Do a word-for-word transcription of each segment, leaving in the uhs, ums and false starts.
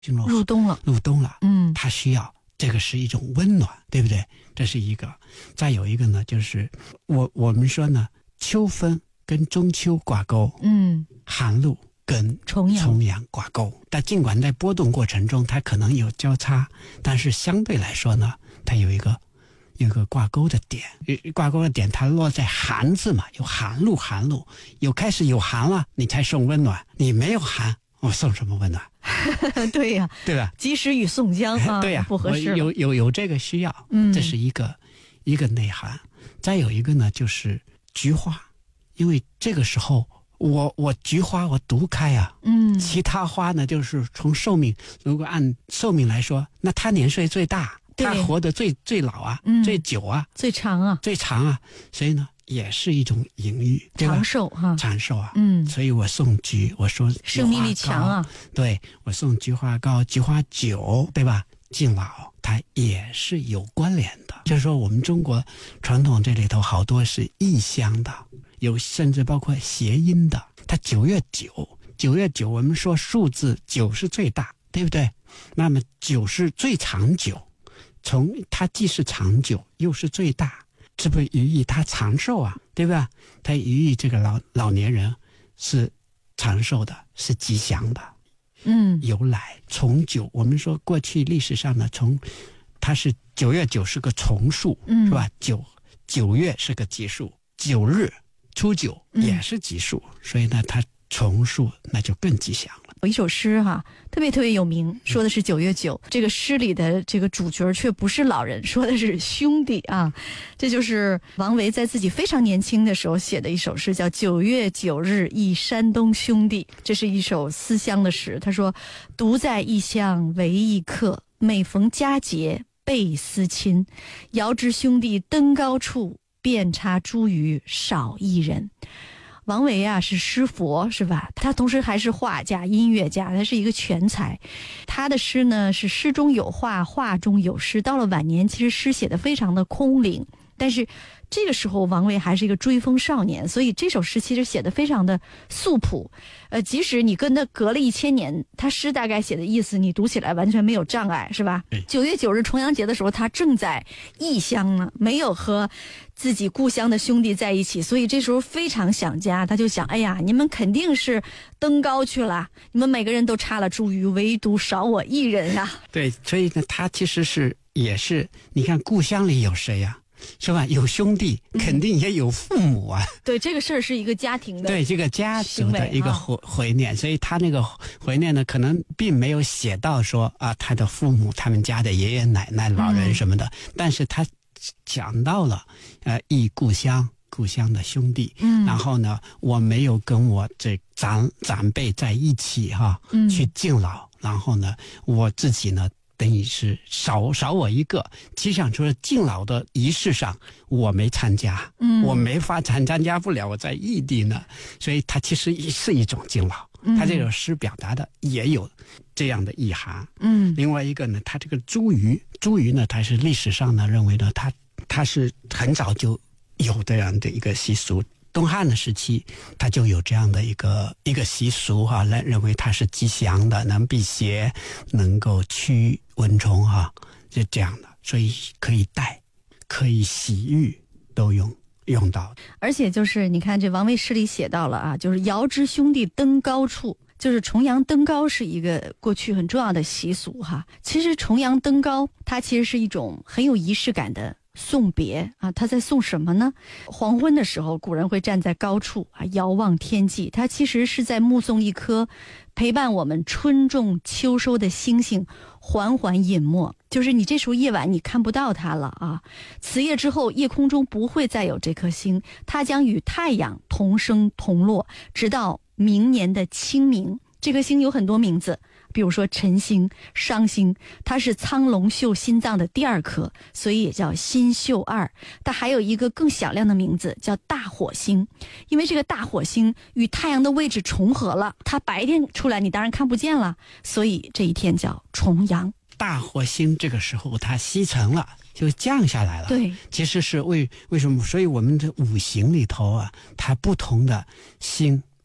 进入入冬了， 入冬了， 嗯， 它需要这个是一种温暖，对不对？这是一个。再有一个呢，就是我我们说呢，秋分跟中秋挂钩， 嗯， 寒露跟重阳重阳挂钩。但尽管在波动过程中它可能有交叉，但是相对来说呢，它有一个有一个挂钩的点，挂钩的点它落在寒字嘛，有寒露寒露，有开始有寒了，你才送温暖，你没有寒，我送什么温暖？ 对呀、啊， 对吧？ 及时雨宋江啊， 对呀、啊， 不合适， 有有有这个需要， 嗯， 这是一个一个内涵。再有一个呢，就是菊花，因为这个时候我我菊花我独开啊， 嗯， 其他花呢就是从寿命，如果按寿命来说，那它年岁最大，它活得最最老啊、嗯，最久啊， 最长啊， 最长啊，所以呢也是一种隐喻，对吧？ 长寿哈， 长寿啊， 嗯， 所以我送菊，我说生命力强啊， 对，我送菊花糕、菊花酒，对吧？敬老它也是有关联的，就是说我们中国传统这里头好多是异乡的，有甚至包括谐音的。它九月九，九月九，我们说数字九是最大，对不对？那么九是最长久，从它既是长久又是最大，这不寓意它长寿啊，对吧？它寓意这个老老年人是长寿的，是吉祥的。 嗯， 由来从九，我们说过去历史上呢，从它是九月九是个重数，嗯，是吧？九九月是个吉数，九日初九也是吉数，嗯、所以呢，它重数那就更吉祥了。 有一首诗哈，特别特别有名，说的是九月九、嗯。这个诗里的这个主角却不是老人，说的是兄弟啊。这就是王维在自己非常年轻的时候写的一首诗，叫《九月九日忆山东兄弟》。这是一首思乡的诗。他说：“独在异乡为异客，每逢佳节倍思亲。遥知兄弟登高处，遍插茱萸少一人。”王维啊是诗佛是吧？他同时还是画家、音乐家，他是一个全才。他的诗呢是诗中有画，画中有诗。到了晚年，其实诗写得非常的空灵，但是这个时候王维还是一个追风少年，所以这首诗其实写得非常的素朴。呃，即使你跟他隔了一千年，他诗大概写的意思你读起来完全没有障碍，是吧？九月九日重阳节的时候，他正在异乡呢，没有和自己故乡的兄弟在一起，所以这时候非常想家。他就想，哎呀，你们肯定是登高去了，你们每个人都插了茱萸，唯独少我一人啊。 对，所以呢，他其实是也是，你看故乡里有谁呀、啊？是吧？有兄弟，肯定也有父母啊。 嗯、对，这个事儿是一个家庭的， 对这个家族的一个回回念，所以他那个回念呢，可能并没有写到说啊，他的父母、他们家的爷爷奶奶、老人什么的，嗯、但是他讲到了呃忆故乡、故乡的兄弟。嗯，然后呢，我没有跟我这长长辈在一起哈、啊，嗯，去敬老，然后呢，我自己呢。等于是少少我一个，其实上说敬老的仪式上我没参加，嗯，我没法参参加不了，我在异地呢，所以它其实是一种敬老，嗯，它这首诗表达的也有这样的意涵，嗯，另外一个呢，它这个茱萸，茱萸呢，它是历史上呢认为呢，它它是很早就有这样的一个习俗。东汉的时期，他就有这样的一个一个习俗哈、啊，来认为它是吉祥的，能辟邪，能够驱蚊虫哈、啊，就这样的，所以可以戴，可以洗浴，都用用到。 而且就是你看这王维诗里写到了啊，就是遥知兄弟登高处。就是重阳登高是一个过去很重要的习俗哈。其实重阳登高，它其实是一种很有仪式感的送别啊。他在送什么呢？黄昏的时候，古人会站在高处啊，遥望天际。他其实是在目送一颗陪伴我们春种秋收的星星缓缓隐没。就是你这时候夜晚你看不到它了啊。此夜之后，夜空中不会再有这颗星，它将与太阳同生同落，直到明年的清明。这颗星有很多名字，比如说辰星、商星，它是苍龙秀心脏的第二颗，所以也叫心宿二。它还有一个更响亮的名字叫大火星，因为这个大火星与太阳的位置重合了，它白天出来你当然看不见了，所以这一天叫重阳。 大火星这个时候它西沉了，就降下来了。 对， 其实是为为什么？所以我们的五行里头啊，它不同的星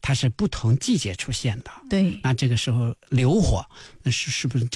它是不同季节出现的。 对， 那这个时候流火，那是是不是